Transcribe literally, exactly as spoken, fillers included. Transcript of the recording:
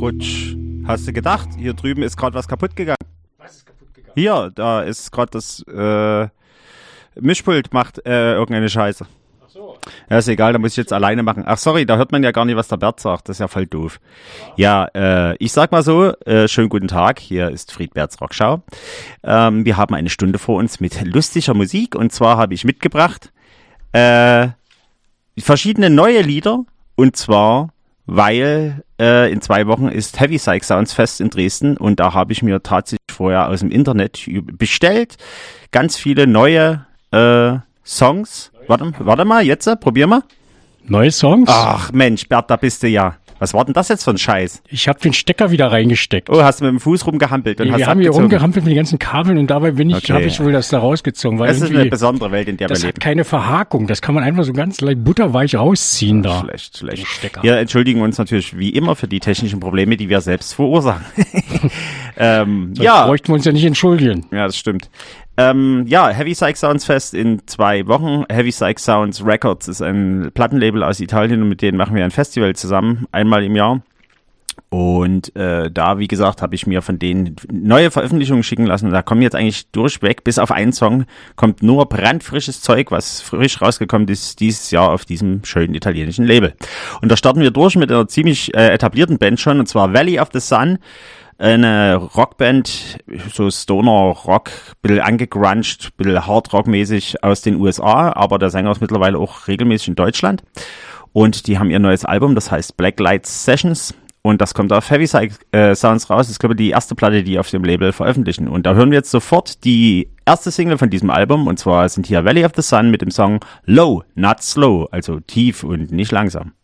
Rutsch. Hast du gedacht, hier drüben ist gerade was kaputt gegangen? Was ist kaputt gegangen? Hier, da ist gerade das äh, Mischpult macht äh, irgendeine Scheiße. Ach so. Ja, ist egal, da muss ich jetzt alleine machen. Ach sorry, da hört man ja gar nicht, was der Bert sagt. Das ist ja voll doof. Ja, äh, ich sag mal so, äh, schönen guten Tag, hier ist Friedberts Rockschau. Ähm, wir haben eine Stunde vor uns mit lustiger Musik und zwar habe ich mitgebracht äh, verschiedene neue Lieder und zwar, weil äh, in zwei Wochen ist Heavy Psych Sounds Fest in Dresden und da habe ich mir tatsächlich vorher aus dem Internet bestellt ganz viele neue äh, Songs. Warte, warte mal, jetzt, probier mal. Neue Songs? Ach Mensch, Bert, da bist du ja. Was war denn das jetzt für ein Scheiß? Ich habe den Stecker wieder reingesteckt. Oh, hast du mit dem Fuß rumgehampelt und Nee, hast wir haben hier abgezogen. rumgehampelt mit den ganzen Kabeln und dabei bin ich, Okay. habe ich wohl das da rausgezogen. Weil Das ist irgendwie eine besondere Welt, in der wir das leben. hat keine Verhakung. Das kann man einfach so ganz leicht butterweich rausziehen da. Schlecht, schlecht. Stecker. Wir entschuldigen uns natürlich wie immer für die technischen Probleme, die wir selbst verursachen. ähm, Sonst ja, bräuchten wir uns ja nicht entschuldigen. ja, das stimmt. Ähm, ja, Heavy Psych Sounds Fest in zwei Wochen. Heavy Psych Sounds Records ist ein Plattenlabel aus Italien und mit denen machen wir ein Festival zusammen, einmal im Jahr. Und äh, da, wie gesagt, habe ich mir von denen neue Veröffentlichungen schicken lassen. Da kommen jetzt eigentlich durchweg, bis auf einen Song, kommt nur brandfrisches Zeug, was frisch rausgekommen ist dieses Jahr auf diesem schönen italienischen Label. Und da starten wir durch mit einer ziemlich äh, etablierten Band schon, und zwar Valley of the Sun. Eine Rockband, so Stoner-Rock, bisschen angegruncht, bisschen Hard-Rock-mäßig aus den U S A, aber der Sänger ist mittlerweile auch regelmäßig in Deutschland. Und die haben ihr neues Album, das heißt Black Light Sessions. Und das kommt auf Heavy Psych äh, Sounds raus. Das ist, glaube ich, die erste Platte, die auf dem Label veröffentlichen. Und da hören wir jetzt sofort die erste Single von diesem Album. Und zwar sind hier Valley of the Sun mit dem Song Low, Not Slow, also tief und nicht langsam.